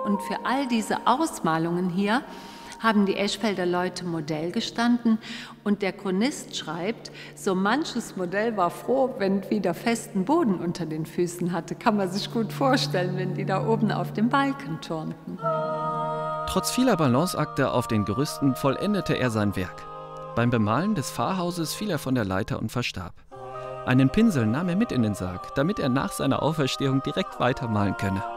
Und für all diese Ausmalungen hier haben die Eschfelder Leute Modell gestanden. Und der Chronist schreibt, so manches Modell war froh, wenn wieder festen Boden unter den Füßen hatte. Kann man sich gut vorstellen, wenn die da oben auf dem Balken turnten. Trotz vieler Balanceakte auf den Gerüsten vollendete er sein Werk. Beim Bemalen des Pfarrhauses fiel er von der Leiter und verstarb. Einen Pinsel nahm er mit in den Sarg, damit er nach seiner Auferstehung direkt weitermalen könne.